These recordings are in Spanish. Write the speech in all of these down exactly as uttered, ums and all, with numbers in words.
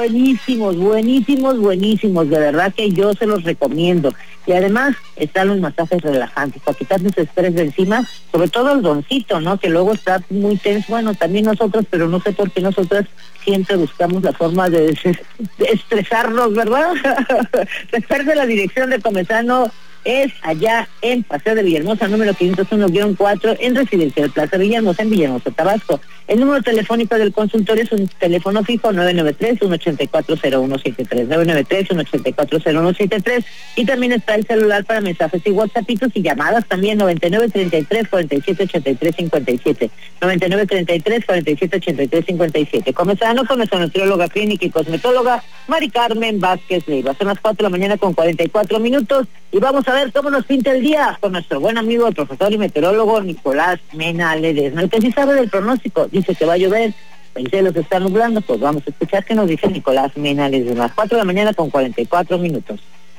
buenísimos, buenísimos, buenísimos, de verdad que yo se los recomiendo. Y además están los masajes relajantes para quitarse ese estrés de encima, sobre todo el doncito, ¿no? Que luego está muy tenso, bueno, también nosotros, pero no sé por qué nosotras siempre buscamos la forma de, des- de estresarnos, ¿verdad? Recuerde la dirección de Comezano. Es allá en Paseo de Villahermosa, número quinientos uno guión cuatro, en Residencial Plaza Villahermosa, en Villahermosa, Tabasco. El número telefónico del consultorio es un teléfono fijo nueve nueve tres, uno ocho cuatro, cero uno siete tres, nueve nueve tres, uno ocho cuatro, cero uno siete tres, y también está el celular para mensajes y whatsappitos y llamadas también, noventa y nueve treinta y tres, cuarenta y siete ochenta y tres cincuenta y siete, noventa y nueve treinta y tres, cuarenta y siete ochenta y tres cincuenta y siete. Comenzando con nuestra nutrióloga clínica y cosmetóloga, Mari Carmen Vázquez Leiva. Son las cuatro de la mañana con cuarenta y cuatro minutos, y vamos a ver cómo nos pinta el día con nuestro buen amigo, el profesor y meteorólogo Nicolás Mena Ledesma, el que sí sabe del pronóstico. Dice que va a llover, el cielo se está nublando, pues vamos a escuchar qué nos dice Nicolás Mena Ledesma. Cuatro de la mañana con cuarenta y cuatro minutos.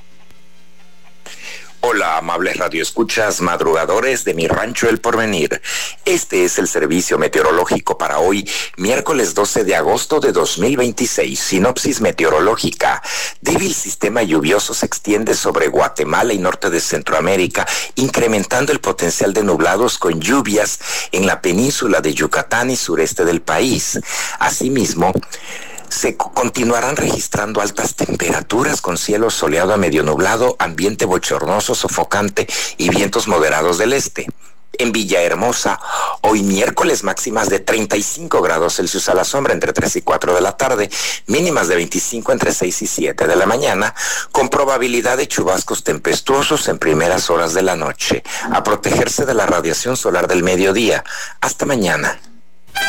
Hola, amables radioescuchas, madrugadores de mi rancho El Porvenir. Este es el servicio meteorológico para hoy, miércoles doce de agosto de dos mil veintiséis. Sinopsis meteorológica. Débil sistema lluvioso se extiende sobre Guatemala y norte de Centroamérica, incrementando el potencial de nublados con lluvias en la península de Yucatán y sureste del país. Asimismo, se continuarán registrando altas temperaturas con cielo soleado a medio nublado, ambiente bochornoso, sofocante y vientos moderados del este. En Villahermosa, hoy miércoles, máximas de treinta y cinco grados Celsius a la sombra entre tres y cuatro de la tarde, mínimas de veinticinco entre seis y siete de la mañana, con probabilidad de chubascos tempestuosos en primeras horas de la noche. A protegerse de la radiación solar del mediodía. Hasta mañana.